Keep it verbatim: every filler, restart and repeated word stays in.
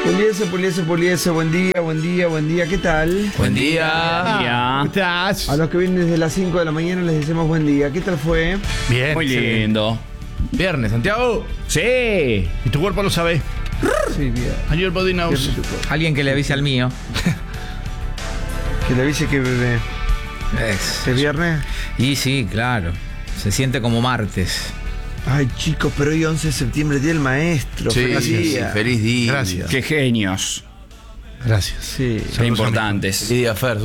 Puliese, Puliese, Puliese, buen día, buen día, buen día, ¿qué tal? Buen día. Ya. ¿Qué estás? A los que vienen desde las cinco de la mañana les decimos buen día, ¿qué tal fue? Bien. Muy excelente. lindo. Viernes, Santiago. Sí. Y tu cuerpo lo sabe. Sí, bien. And your body knows. Alguien que le avise al mío. Que le avise que bebé. Es. ¿Es viernes? Y sí, claro. Se siente como martes. Ay, chicos, pero hoy once de septiembre, día del maestro. Sí, feliz sí, día. feliz día. Gracias. Qué genios. Gracias. Sí. Qué importantes. Feliz día, Fer.